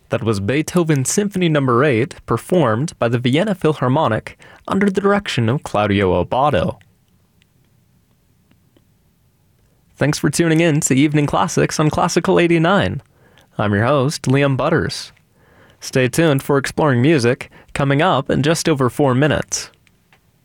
That was Beethoven's Symphony No. 8, performed by the Vienna Philharmonic under the direction of Claudio Abbado. Thanks for tuning in to Evening Classics on Classical 89. I'm your host, Liam Butters. Stay tuned for Exploring Music, coming up in just over 4 minutes.